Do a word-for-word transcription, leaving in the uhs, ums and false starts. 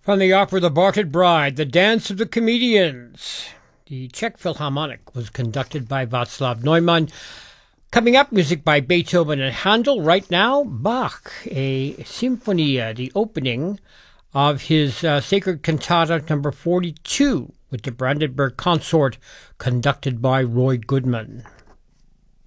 From the opera The Bartered Bride, The Dance of the Comedians. The Czech Philharmonic was conducted by Václav Neumann. Coming up, music by Beethoven and Handel. Right now, Bach, a Sinfonia, the opening of his uh, Sacred Cantata number forty-two with the Brandenburg Consort, conducted by Roy Goodman.